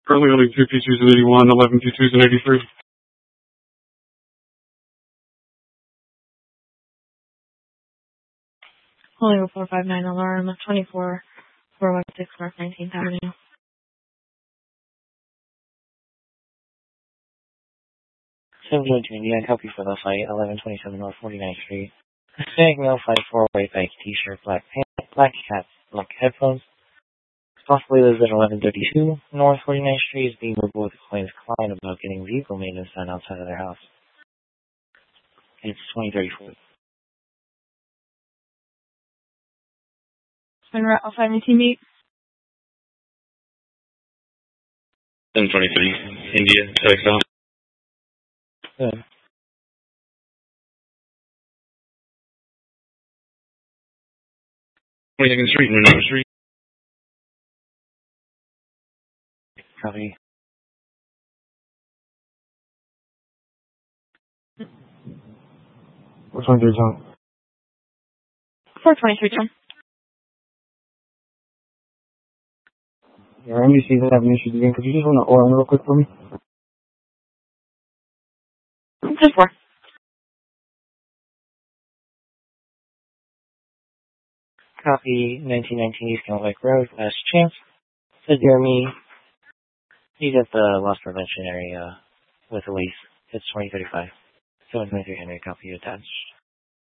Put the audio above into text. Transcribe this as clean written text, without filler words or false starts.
Currently only 2 P2s and 81, 11 P2s and 83. Calling 459 alarm, 24416 North 19th Avenue. 722 Indiana, copy for the flight, 1127 North 49th Street. Hispanic male, 5'4", white bike, t-shirt, black pants, black hat, black headphones. Possibly lives at 1132 North 49th Street, is being removed with a claims client about getting vehicle maintenance done outside of their house. It's 2034. Route 519 meet. 723 India, Texas. Good. 22nd Street, Renova Street. Copy. Which one's your John? 423 John. Your MDC is having issues again. Could you just run the oil real quick for me? Just 4. Copy, 1919 East Count Lake Road, last chance. Said Jeremy, he's at the loss prevention area with Elise. It's 2035. 723 Henry, copy attached.